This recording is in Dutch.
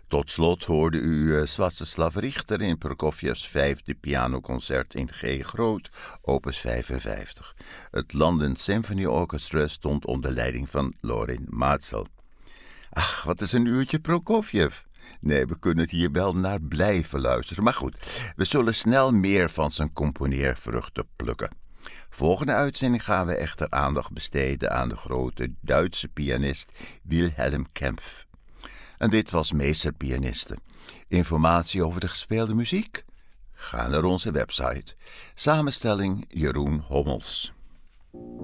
Tot slot hoorde u Swastislav Richter in Prokofjevs 5e pianoconcert in G groot, opus 55. Het London Symphony Orchestra stond onder leiding van Lorin Maazel. Ach, wat is een uurtje Prokofjev? Nee, we kunnen hier wel naar blijven luisteren. Maar goed, we zullen snel meer van zijn componeervruchten plukken. Volgende uitzending gaan we echter aandacht besteden aan de grote Duitse pianist Wilhelm Kempff. En dit was Meesterpianisten. Informatie over de gespeelde muziek? Ga naar onze website. Samenstelling Jeroen Hommels.